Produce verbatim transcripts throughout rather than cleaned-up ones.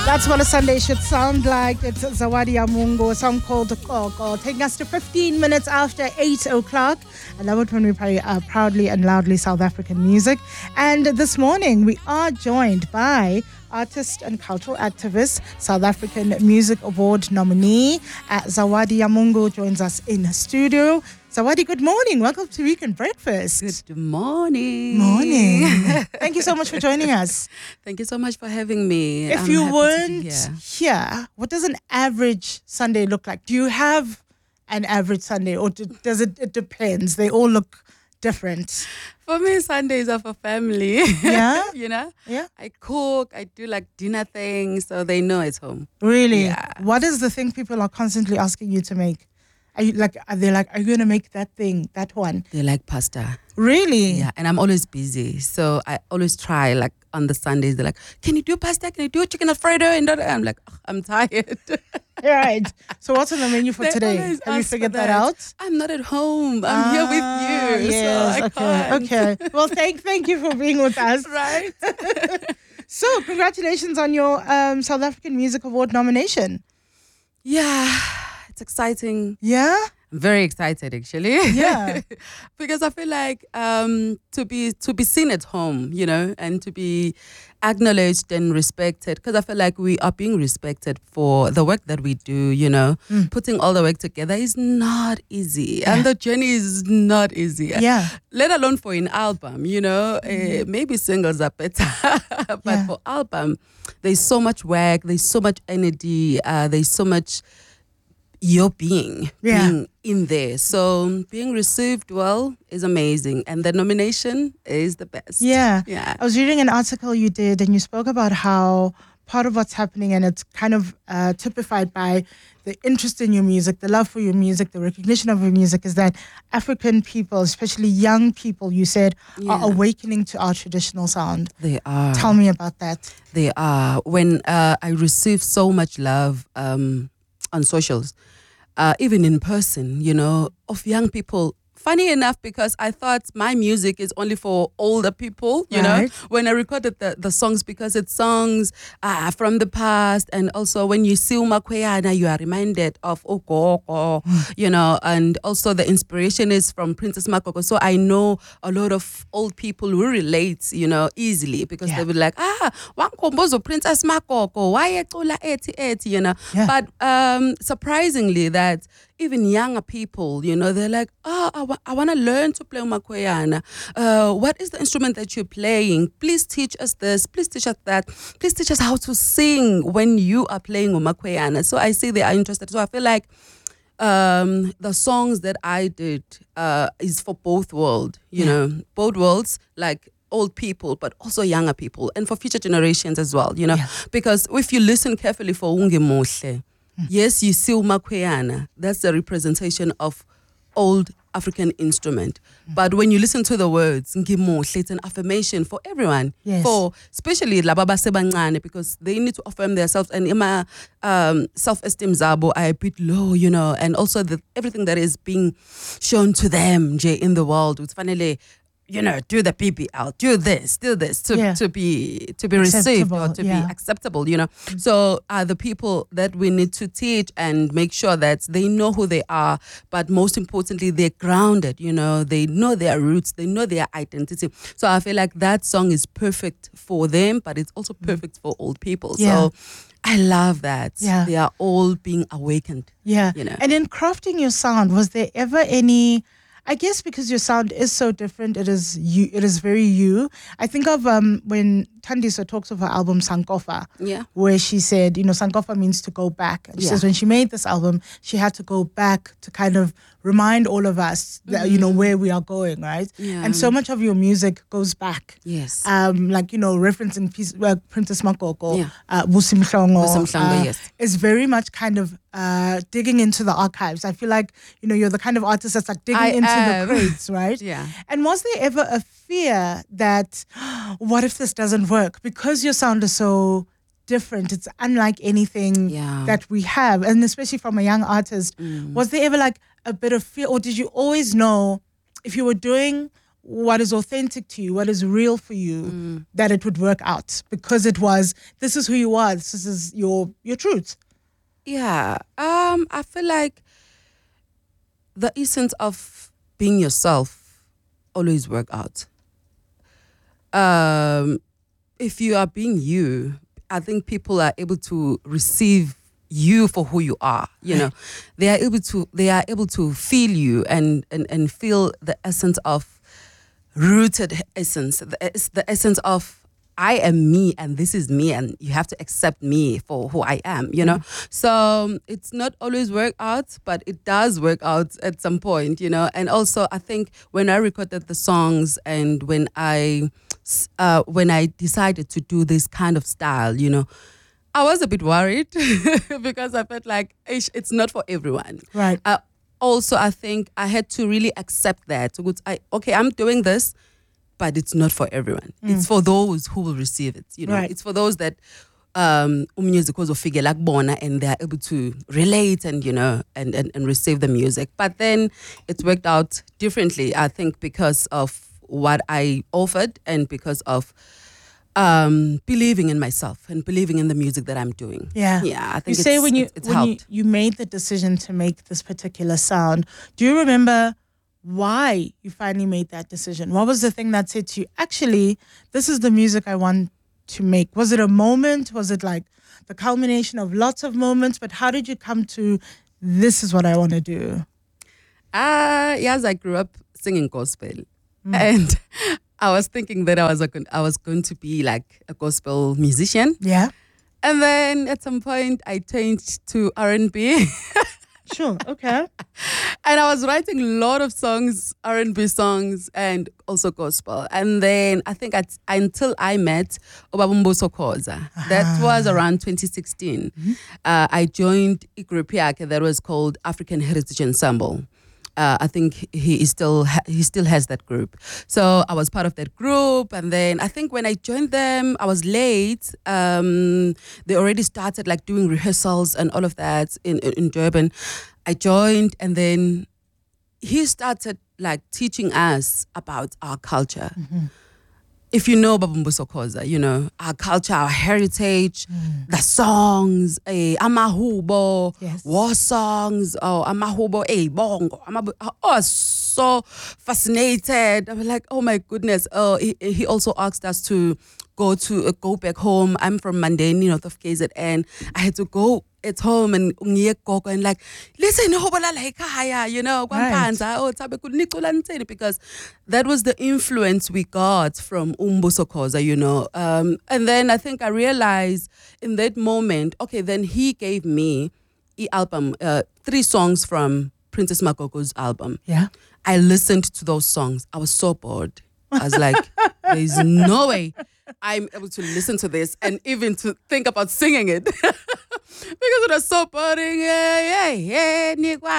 That's what a Sunday should sound like. It's Zawadi ya Mungu, a song called Koko, taking us to fifteen minutes after eight o'clock. I love it when we play uh, proudly and loudly South African music. And this morning, we are joined by artist and cultural activist, South African Music Award nominee, uh, Zawadi ya Mungu joins us in studio. Zawadi, good morning. Welcome to Weekend Breakfast. Good morning. Morning. Thank you so much for joining us. Thank you so much for having me. If I'm you weren't here. here, what does an average Sunday look like? Do you have an average Sunday, or do, does it, it depends? They all look different. For me, Sundays are for family. Yeah? You know? Yeah. I cook, I do like dinner things, so they know it's home. Really? Yeah. What is the thing people are constantly asking you to make? Are you like, are they like, are you going to make that thing, that one? They like pasta. Really? Yeah, and I'm always busy, so I always try, like, on the Sundays, they're like, can you do pasta? Can you do chicken Alfredo? And I'm like, oh, I'm tired. Right. So what's on the menu for They today? always Have you ask for figured that. that. out? I'm not at home. I'm Ah, here with you, Yes, so I okay, can't. okay. Well, thank thank you for being with us. Right? So, congratulations on your um, South African Music Award nomination. Yeah, it's exciting. Yeah? I'm very excited, actually. Yeah. Because I feel like um, to be to be seen at home, you know, and to be acknowledged and respected. Because I feel like we are being respected for the work that we do, you know. Mm. Putting all the work together is not easy. And the journey is not easy. Yeah. Let alone for an album, you know. Mm. Uh, maybe singles are better. But Yeah. for album, there's so much work. There's so much energy. Uh, there's so much... your being, Yeah. being in there. So being received well is amazing. And the nomination is the best. Yeah. Yeah. I was reading an article you did, and you spoke about how part of what's happening, and it's kind of uh, typified by the interest in your music, the love for your music, the recognition of your music, is that African people, especially young people, you said, are Yeah. awakening to our traditional sound. They are. Tell me about that. They are. When uh, I receive so much love um, on socials, uh, even in person, you know, of young people. Funny enough, because I thought my music is only for older people, you Right. know, when I recorded the, the songs, because it's songs uh, from the past. And also when you see Umakweyana, you are reminded of Okoko, you know, and also the inspiration is from Princess Makoko. So I know a lot of old people who relate, you know, easily, because Yeah. they would like, ah, wankombozo Princess Makoko, why etola eti eti, you know. Yeah. But um, surprisingly, that even younger people, you know, they're like, oh, I, wa- I want to learn to play umakweyana. Uh, what is the instrument that you're playing? Please teach us this. Please teach us that. Please teach us how to sing when you are playing umakweyana. So I see they are interested. So I feel like um, the songs that I did uh, is for both world, you Yeah. know, both worlds, like old people, but also younger people, and for future generations as well, you know, Yeah. because if you listen carefully for Unge Mohle, yes, you see umakweyana. That's the representation of old African instrument. But when you listen to the words, Ngimuhle, it's an affirmation for everyone. Yes. For especially lababa sebancane, because they need to affirm themselves. And ima um, self-esteem zabo are a bit low, you know, and also the, everything that is being shown to them Jay, in the world, it's finally, you know, do the P P L, do this, do this to, Yeah. to be to be received or Acceptable, to yeah. be acceptable, you know. So are the people that we need to teach and make sure that they know who they are, but most importantly, they're grounded, you know, they know their roots, they know their identity. So I feel like that song is perfect for them, but it's also perfect for old people. Yeah. So I love that. Yeah. They are all being awakened. Yeah. You know. And in crafting your sound, was there ever any, I guess because your sound is so different, it is you, it is very you. I think of um when Thandiswa talks of her album Sankofa, Yeah. where she said, you know, Sankofa means to go back. And she Yeah. says when she made this album, she had to go back to kind of remind all of us that, you know, where we are going, right? Yeah. And so much of your music goes back. Yes. Um, like, you know, referencing piece, uh, Princess Makoko, Yeah. uh, Vusi Mhlongo, Vusi Mhlongo, uh, yes. is very much kind of uh, digging into the archives. I feel like, you know, you're the kind of artist that's like digging I into am. the crates, right? Yeah. And was there ever a fear that, what if this doesn't work? Because your sound is so different, it's unlike anything Yeah. that we have, and especially from a young artist, was there ever like a bit of fear, or did you always know if you were doing what is authentic to you, what is real for you, mm. that it would work out, because it was, this is who you are, this is your your truth. Yeah, um, I feel like the essence of being yourself always work out. Um, if you are being you, I think people are able to receive you for who you are. You know, they are able to they are able to feel you and and, and feel the essence of rooted essence, the, the essence of I am me and this is me and you have to accept me for who I am, you know? Mm. So um, it's not always work out, but it does work out at some point, you know? And also I think when I recorded the songs and when I, uh, when I decided to do this kind of style, you know, I was a bit worried because I felt like it's not for everyone. Right. Uh, also, I think I had to really accept that. I, okay, I'm doing this, but it's not for everyone. Mm. It's for those who will receive it. You know, right. It's for those that um music will figure like bona and they're able to relate and you know and, and and receive the music. But then it's worked out differently, I think, because of what I offered and because of um believing in myself and believing in the music that I'm doing. Yeah, yeah. I think you say it's, when you it's, it's when helped. you, you made the decision to make this particular sound, do you remember why you finally made that decision? What was the thing that said to you, actually, this is the music I want to make? Was it a moment? Was it like the culmination of lots of moments? But how did you come to, this is what I want to do? Uh, yes, I grew up singing gospel. Mm. And I was thinking that I was, a, I was going to be like a gospel musician. Yeah. And then at some point I changed to R and B. Sure, okay. And I was writing a lot of songs, R and B songs, and also gospel. And then I think at, until I met Obabumbuso Khoza, uh-huh. that was around twenty sixteen, mm-hmm. uh, I joined a group that was called African Heritage Ensemble. Uh, I think he is still ha- he still has that group. So I was part of that group, and then I think when I joined them, I was late. Um, they already started like doing rehearsals and all of that in in Durban. I joined, and then he started like teaching us about our culture. Mm-hmm. If you know Babumbuso Khoza, you know, our culture, our heritage, mm. the songs, eh, amahubo, yes. war songs, oh, amahubo, eh, bongo. Amabu- I was so fascinated. I was like, oh my goodness. Oh, he, he also asked us to go to uh, go back home. I'm from Mandeni, north of K Z N. I had to go at home and and like, listen, you know, right. Because that was the influence we got from Umbuso Khoza, you know. Um, and then I think I realized in that moment, okay, then he gave me the album, uh, three songs from Princess Magogo's album. Yeah. I listened to those songs. I was so bored. I was like, there's no way I'm able to listen to this and even to think about singing it. Because it was so boring. Yeah, yeah,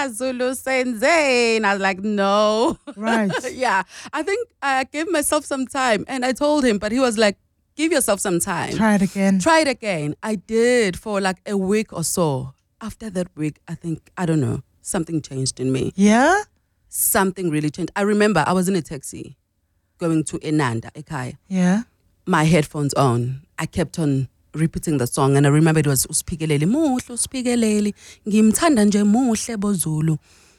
yeah. And I was like, no. Right. Yeah. I think I gave myself some time and I told him, but he was like, give yourself some time. Try it again. Try it again. I did for like a week or so. After that week, I think, I don't know, something changed in me. Yeah? Something really changed. I remember I was in a taxi going to Enanda, Ekaya. Yeah. My headphones on. I kept on repeating the song and I remember it was Uspikeleli muhle uspikeleli ngimthanda nje muhle bozulu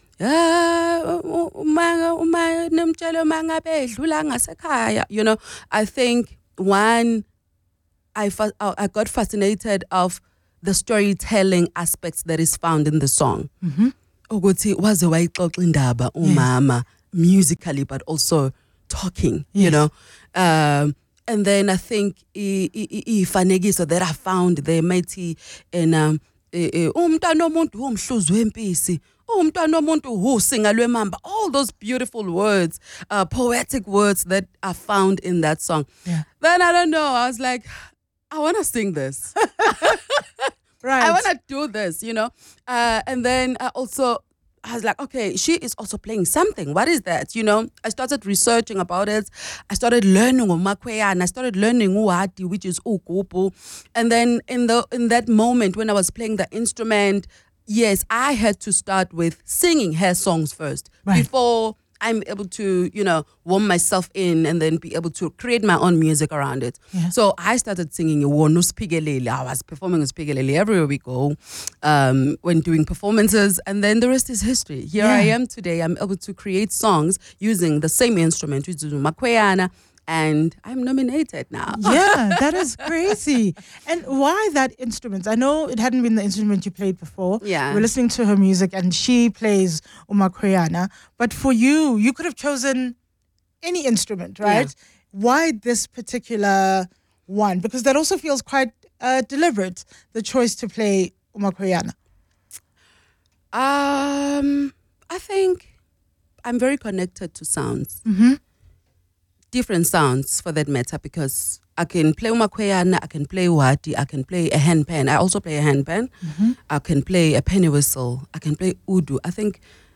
ah uma uma nemtshelo mangabe edlula ngasekhaya. You know, I think one I I got fascinated of the storytelling aspects that is found in the song. Mhm. Ukuthi waze wayixoxa indaba umama musically but also talking, yes. you know. Um And then I think ifanekiso that I found there mighty and um umntwana omuntu umhluzi wempisi umntwana omuntu usinga lwemamba, all those beautiful words, uh, poetic words that are found in that song. Yeah. Then I don't know, I was like, I want to sing this. Right. I want to do this, you know. Uh, and then I also I was like, okay, she is also playing something. What is that? You know, I started researching about it. I started learning umakweyana. I started learning uwadi, which is ugupu. And then in the in that moment when I was playing the instrument, yes, I had to start with singing her songs first, right. before I'm able to, you know, warm myself in and then be able to create my own music around it. Yeah. So I started singing Wonu Spigelele. I was performing Spigelele everywhere we go um, when doing performances. And then the rest is history. Here Yeah. I am today. I'm able to create songs using the same instrument, which is Makweyana. And I'm nominated now. Yeah, that is crazy. And why that instrument? I know it hadn't been the instrument you played before. Yeah. We're listening to her music and she plays umakweyana. But for you, you could have chosen any instrument, right? Yeah. Why this particular one? Because that also feels quite uh, deliberate, the choice to play umakweyana. Um, I think I'm very connected to sounds. Mm-hmm. Different sounds for that matter, because I can play umakweyana, I can play wadi, I can play a handpan. I also play a handpan. Mm-hmm. I can play a penny whistle. I can play udu. I think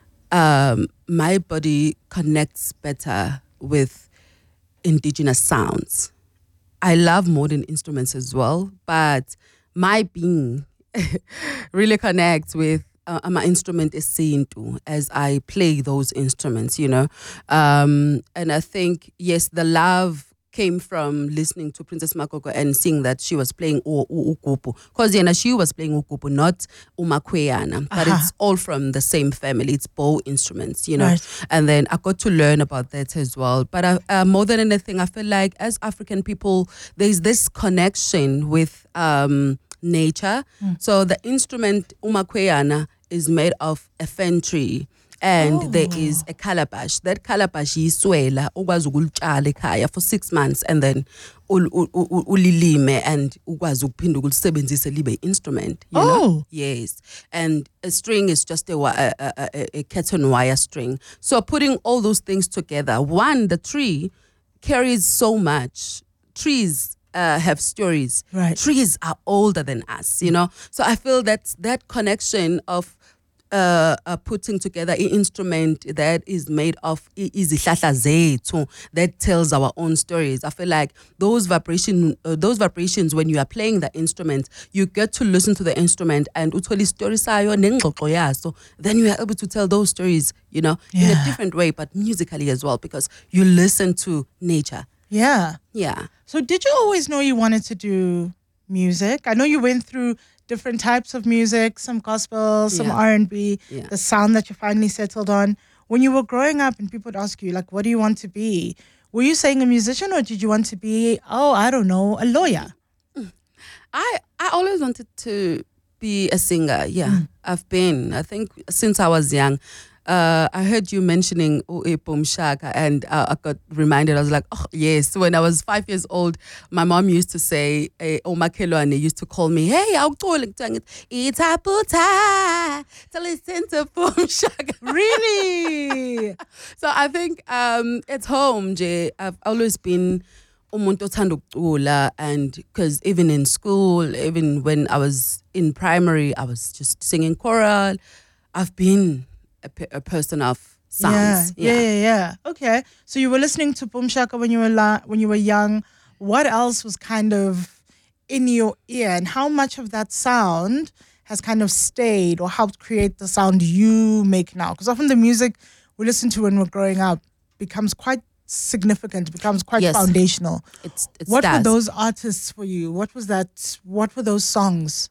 um, my body connects better with indigenous sounds. I love modern instruments as well, but my being really connects with uh, my instrument is Sintu as I play those instruments, you know. Um, and I think, yes, the love came from listening to Princess Makoko and seeing that she was playing u- u- ukupu. Because, you know, she was playing ukupu, not umakweyana. But Uh-huh. it's all from the same family. It's bow instruments, you know. Right. And then I got to learn about that as well. But uh, uh, more than anything, I feel like as African people, there's this connection with um, nature. Mm. So the instrument umakweyana is made of a fen tree. And Oh. there is a calabash. That calabash is swela ukwazi ukulitshala ekhaya for six months and then ul- ul- ul- ulilime and ukwazi ukuphinda ukulisebenzise libe instrument. You know? Oh. Yes. And a string is just a, wi- a, a, a, a curtain wire string. So putting all those things together, one, the tree carries so much. Trees uh, have stories. Right. Trees are older than us, you know. So I feel that that connection of uh, uh, putting together an instrument that is made of i- izihlahla zethu that tells our own stories. I feel like those vibration, uh, those vibrations when you are playing the instrument, you get to listen to the instrument and uthole story sayo nengxoxo yaso. Then you are able to tell those stories, you know, in Yeah. a different way, but musically as well, because you listen to nature. Yeah. Yeah. So did you always know you wanted to do music? I know you went through different types of music, some gospel, some Yeah. R and B, Yeah. the sound that you finally settled on. When you were growing up and people would ask you, like, what do you want to be? Were you saying a musician or did you want to be, oh, I don't know, a lawyer? I, I always wanted to be a singer. Yeah, I've been. I think since I was young. Uh, I heard you mentioning Uepum Shaka and uh, I got reminded. I was like, oh, yes. When I was five years old, my mom used to say, eh, Omakelwane used to call me, hey, I'll go like it's a puta to listen to Pum Shaka. Really? So I think um, at home, Jay, I've always been umuntu othanda ukucula, and because even in school, even when I was in primary, I was just singing choral. I've been a, pe- a person of sounds. Yeah, yeah, yeah, yeah. Okay. So you were listening to Boom Shaka when you were la- when you were young. What else was kind of in your ear, and how much of that sound has kind of stayed or helped create the sound you make now? Because often the music we listen to when we're growing up becomes quite significant, becomes quite Yes. foundational. It's, it's What were does. those artists for you? What was that? What were those songs?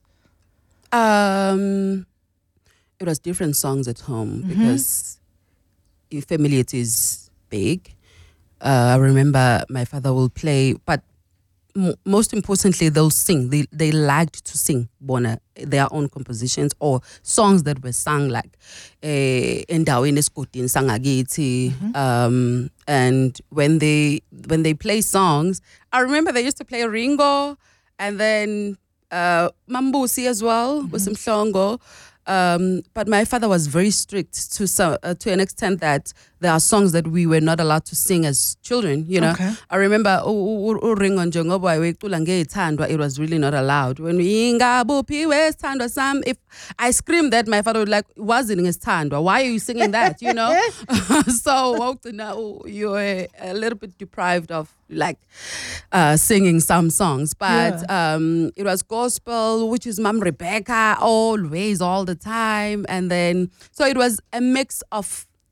Um, it was different songs at home because your family it is big. Uh, I remember my father will play, but m- most importantly, they'll sing. They they liked to sing bona their own compositions or songs that were sung like eh, endaweni esigodini sangakithi. Um, and when they when they play songs, I remember they used to play Ringo and then uh, Mambusi as well with some Mhlongo. Um, but my father was very strict to so, uh, to an extent that there are songs that we were not allowed to sing as children. You know, Okay. I remember "U- U- U- Uringo njengoba wecula ngeyithandwa," it was really not allowed. When we ingabuphi wesithandwa sam, if I screamed that, my father would like, wasn't ngesithandwa. Why are you singing that? You know, so wawugcina u- you were a little bit deprived of like uh, singing some songs, but um, it was gospel, which is Mom Rebecca always, all the time, and then so it was a mix of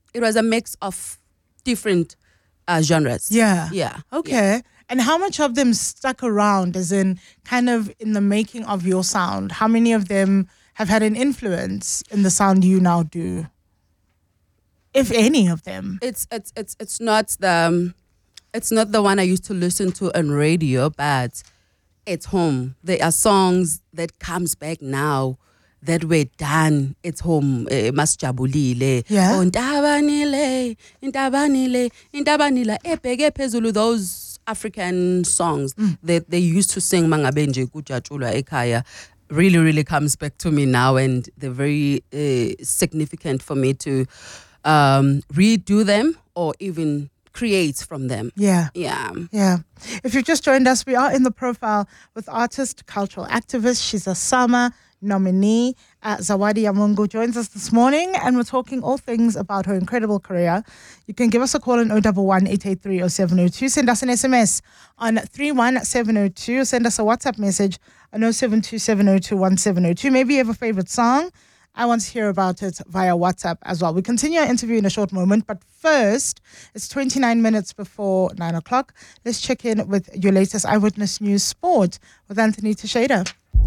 it was a mix of different uh, genres. Yeah. Yeah. Okay. And how much of them stuck around, as in kind of in the making of your sound? How many of them have had an influence in the sound you now do? If any of them. It's it's it's it's not the um, it's not the one I used to listen to on radio, but it's home. There are songs that comes back now that were done. It's home. Eh, Masjabulile. Yeah. Oh, Ntabanile, Ntabanile, Ntabanile, Epege Pezulu, those African songs Mm. that they used to sing Mangabenje Kujachula Ekaya really, really comes back to me now, and they're very uh, significant for me to um, redo them or even create from them. Yeah. Yeah. Yeah. If you've just joined us, we are in the profile with artist, cultural activist. She's a SAMA nominee. Uh, Zawadi Yamungu joins us this morning, and we're talking all things about her incredible career. You can give us a call on zero one one, eight eight three, zero seven zero two. Send us an S M S on three one seven zero two. Send us a WhatsApp message on zero seven two seven zero two one seven zero two. Maybe you have a favorite song. I want to hear about it via WhatsApp as well. We continue our interview in a short moment, but first, it's twenty-nine minutes before nine o'clock. Let's check in with your latest Eyewitness News Sport with Anthony Teixeira.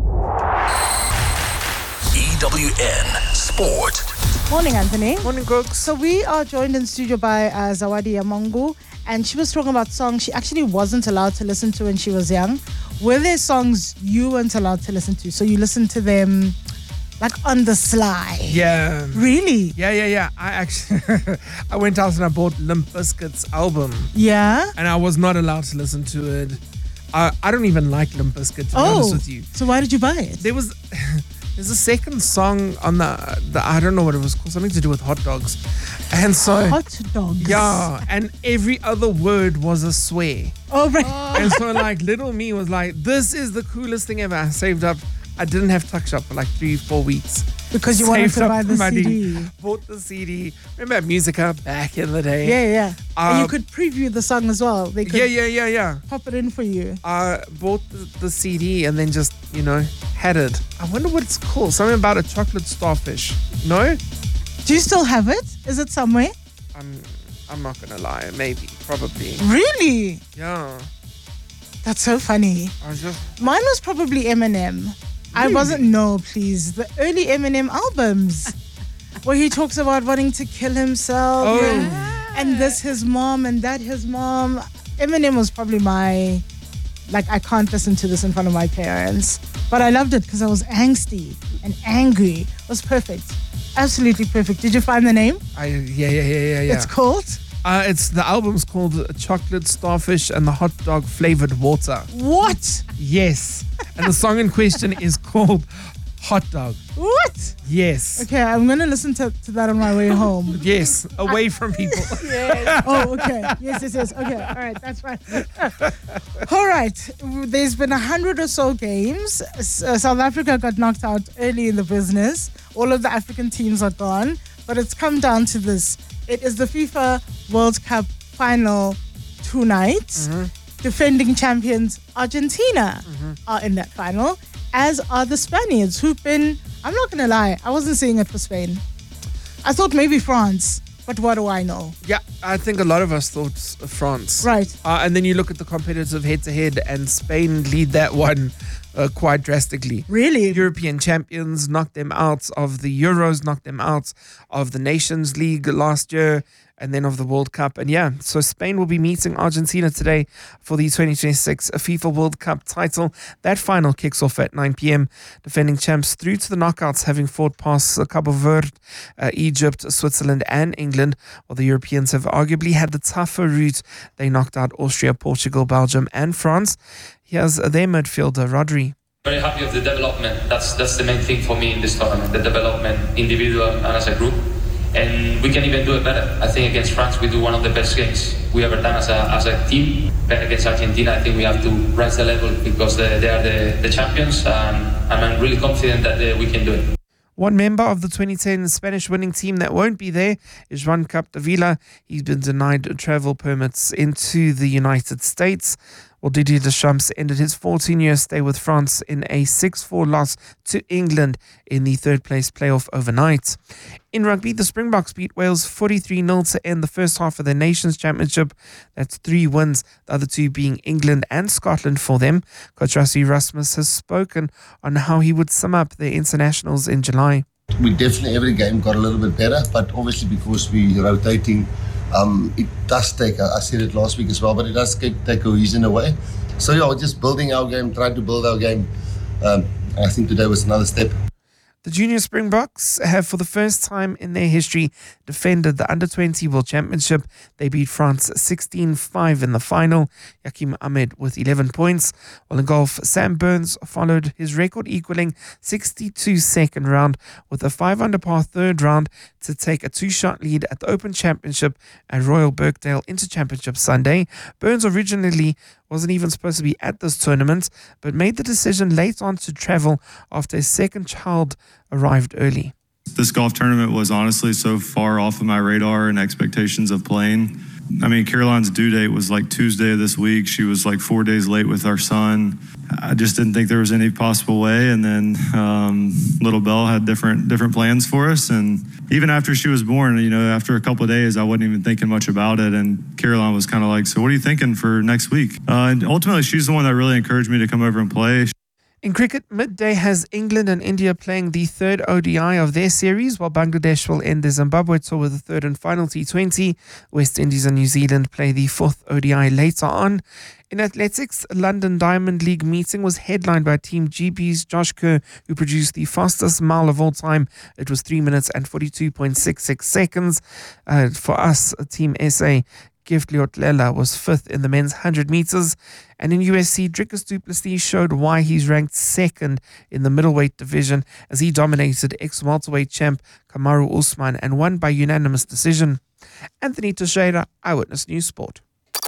E W N Sport. Morning, Anthony. Morning, Cooks. So we are joined in studio by uh, Zawadi Yamungu, and she was talking about songs she actually wasn't allowed to listen to when she was young. Were there songs you weren't allowed to listen to? So you listened to them like on the sly? Yeah. Really? Yeah, yeah, yeah. I actually, I went out and I bought Limp Bizkit's album, Yeah? and I was not allowed to listen to it. I, I don't even like Limp Bizkit, to be Oh, honest with you. so why did you buy it? There was, there's a second song on the, the, I don't know what it was called, something to do with hot dogs. And so, Hot dogs. yeah, and every other word was a swear. Oh, right. And so, like, little me was like, this is the coolest thing ever. I saved up. I didn't have Tuck Shop for like three, four weeks. Because you wanted Saved to up buy the money, C D. Bought the C D. Remember Musica back in the day? Yeah, yeah. and you Um, could preview the song as well. They could Yeah, yeah, yeah, yeah. pop it in for you. I bought the, the C D and then just, you know, had it. I wonder what it's called. Something about a chocolate starfish. No? Do you still have it? Is it somewhere? I'm, I'm not going to lie. Maybe. Probably. Really? Yeah. That's so funny. I was just... Mine was probably Eminem. I wasn't, no, please. The early Eminem albums where he talks about wanting to kill himself. Oh. And, and this his mom and that his mom. Eminem was probably my, like, I can't listen to this in front of my parents. But I loved it because I was angsty and angry. It was perfect. Absolutely perfect. Did you find the name? I, yeah, yeah, yeah, yeah, yeah. It's called? Uh, it's the album's called Chocolate Starfish and the Hot Dog Flavored Water. What? Yes. And the song in question is called Hot Dog. What? Yes. Okay, I'm going to listen to, to that on my way home. Yes. Away from people. Oh, okay. Yes, yes, yes. Okay, all right, that's fine. All right, there's been a hundred or so games. S- uh, South Africa got knocked out early in the business. All of the African teams are gone, but it's come down to this. It is the FIFA World Cup final tonight. Mm-hmm. Defending champions Argentina Mm-hmm. are in that final, as are the Spaniards, who've been, I'm not going to lie, I wasn't seeing it for Spain. I thought maybe France, but what do I know? Yeah, I think a lot of us thought France. Right. Uh, and then you look at the competitive head-to-head and Spain lead that one uh, quite drastically. Really? European champions knocked them out of the Euros, knocked them out of the Nations League last year, and then of the World Cup. And yeah, so Spain will be meeting Argentina today for the twenty twenty-six FIFA World Cup title. That final kicks off at nine p.m. Defending champs through to the knockouts, having fought past Cabo Verde, uh, Egypt, Switzerland and England, while the Europeans have arguably had the tougher route. They knocked out Austria, Portugal, Belgium and France. Here's their midfielder, Rodri. Very happy of the development. That's that's the main thing for me in this tournament, the development, individual and as a group. And we can even do it better. I think against France we do one of the best games we ever done as a as a team. But against Argentina I think we have to raise the level because they, they are the, the champions, and, and I'm really confident that uh, we can do it. One member of the twenty ten Spanish winning team that won't be there is Juan Capdevila. He's been denied travel permits into the United States. Well, Didier Deschamps ended his fourteen-year stay with France in a six four loss to England in the third-place playoff overnight. In rugby, the Springboks beat Wales forty-three nil to end the first half of the Nations Championship. That's three wins, the other two being England and Scotland for them. Coach Rassie Erasmus has spoken on how he would sum up the internationals in July. We definitely, every game got a little bit better, but obviously because we're rotating, um, it does take, I said it last week as well, but it does take, take cohesion away. So yeah, we're just building our game, trying to build our game. Um, I think today was another step. The Junior Springboks have, for the first time in their history, defended the under twenty World Championship. They beat France sixteen five in the final. Yakim Ahmed with eleven points. While in golf, Sam Burns followed his record-equaling sixty-two second round with a five under par third round to take a two-shot lead at the Open Championship at Royal Birkdale Inter-Championship Sunday. Burns originally wasn't even supposed to be at this tournament, but made the decision late on to travel after his second child arrived early. This golf tournament was honestly so far off of my radar and expectations of playing. I mean, Caroline's due date was like Tuesday of this week. She was like four days late with our son. I just didn't think there was any possible way. And then um, little Belle had different different plans for us. And even after she was born, you know, after a couple of days, I wasn't even thinking much about it. And Caroline was kind of like, so what are you thinking for next week? Uh, and ultimately, she's the one that really encouraged me to come over and play. In cricket, midday has England and India playing the third O D I of their series, while Bangladesh will end the Zimbabwe tour with the third and final T twenty. West Indies and New Zealand play the fourth O D I later on. In athletics, London Diamond League meeting was headlined by Team G B's Josh Kerr, who produced the fastest mile of all time. It was three minutes and forty-two point six six seconds. Uh, for us, Team S A, Gift Liotlela was fifth in the men's one hundred meters. And in U F C, Dricus du Plessis showed why he's ranked second in the middleweight division as he dominated ex-welterweight champ Kamaru Usman and won by unanimous decision. Anthony Teixeira, Eyewitness News Sport.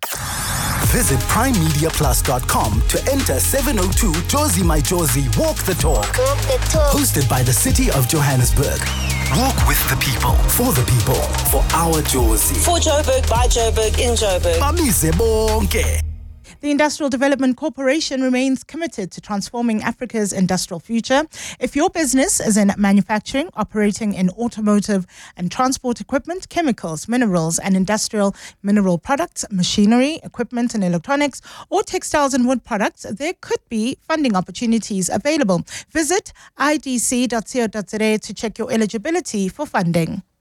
Visit prime media plus dot com to enter seven oh two Josie My Josie Walk the Talk. Walk the talk. Hosted by the City of Johannesburg. Walk with the people, for the people, for our Josie. For Joburg, by Joburg, in Joburg. Bamise bonke. The Industrial Development Corporation remains committed to transforming Africa's industrial future. If your business is in manufacturing, operating in automotive and transport equipment, chemicals, minerals and industrial mineral products, machinery, equipment and electronics, or textiles and wood products, there could be funding opportunities available. Visit I D C dot co dot za to check your eligibility for funding.